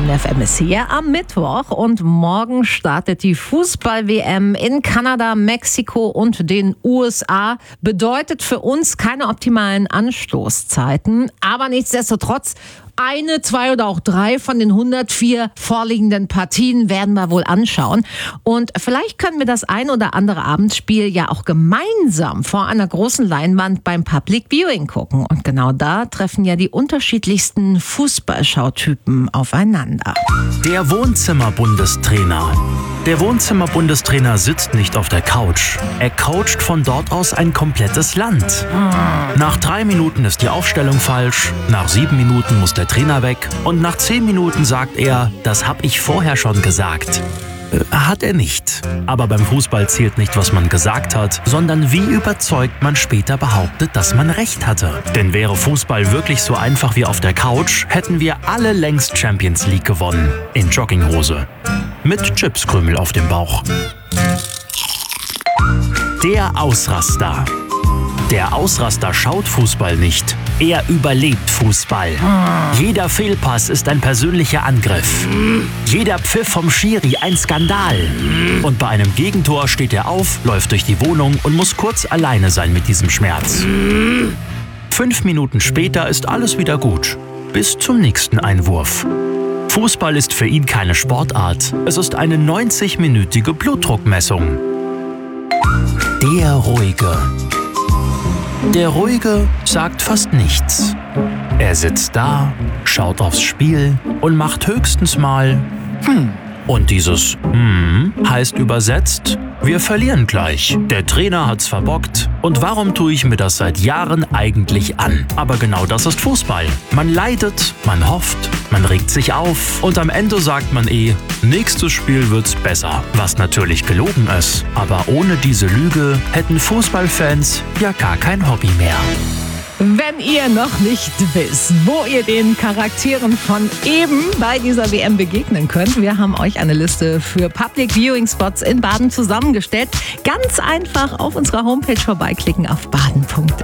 Baden FM ist hier am Mittwoch und morgen startet die Fußball-WM in Kanada, Mexiko und den USA. Bedeutet für uns keine optimalen Anstoßzeiten, aber nichtsdestotrotz eine, zwei oder auch drei von den 104 vorliegenden Partien werden wir wohl anschauen. Und vielleicht können wir das ein oder andere Abendspiel ja auch gemeinsam vor einer großen Leinwand beim Public Viewing gucken. Und genau da treffen ja die unterschiedlichsten Fußballschautypen aufeinander. Der Wohnzimmer-Bundestrainer. Der Wohnzimmer-Bundestrainer sitzt nicht auf der Couch. Er coacht von dort aus ein komplettes Land. Nach 3 Minuten ist die Aufstellung falsch, nach 7 Minuten muss der Trainer weg und nach 10 Minuten sagt er, das hab ich vorher schon gesagt. Hat er nicht. Aber beim Fußball zählt nicht, was man gesagt hat, sondern wie überzeugt man später behauptet, dass man recht hatte. Denn wäre Fußball wirklich so einfach wie auf der Couch, hätten wir alle längst Champions League gewonnen. In Jogginghose. Mit Chipskrümel auf dem Bauch. Der Ausraster. Der Ausraster schaut Fußball nicht. Er überlebt Fußball. Jeder Fehlpass ist ein persönlicher Angriff. Jeder Pfiff vom Schiri ein Skandal. Und bei einem Gegentor steht er auf, läuft durch die Wohnung und muss kurz alleine sein mit diesem Schmerz. 5 Minuten später ist alles wieder gut. Bis zum nächsten Einwurf. Fußball ist für ihn keine Sportart. Es ist eine 90-minütige Blutdruckmessung. Der Ruhige. Der Ruhige sagt fast nichts. Er sitzt da, schaut aufs Spiel und macht höchstens mal Und dieses heißt übersetzt, wir verlieren gleich. Der Trainer hat's verbockt. Und warum tue ich mir das seit Jahren eigentlich an? Aber genau das ist Fußball. Man leidet, man hofft, man regt sich auf und am Ende sagt man nächstes Spiel wird's besser. Was natürlich gelogen ist. Aber ohne diese Lüge hätten Fußballfans ja gar kein Hobby mehr. Wenn ihr noch nicht wisst, wo ihr den Charakteren von eben bei dieser WM begegnen könnt, wir haben euch eine Liste für Public Viewing Spots in Baden zusammengestellt. Ganz einfach auf unserer Homepage vorbeiklicken auf baden.de.